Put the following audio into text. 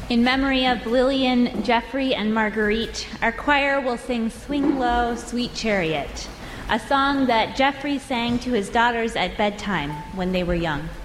In memory of Lillian, Jeffrey, and Marguerite, our choir will sing Swing Low, Sweet Chariot, a song that Jeffrey sang to his daughters at bedtime when they were young.